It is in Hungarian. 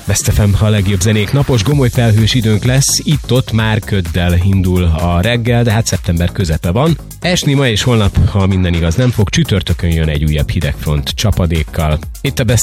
Best FM, a legjobb zenék. Napos, gomoly felhős időnk lesz, itt-ott már köddel indul a reggel, de hát szeptember közepe van. Esni ma és holnap, ha minden igaz, nem fog, csütörtökön jön egy újabb hidegfront csapadékkal. Itt a Best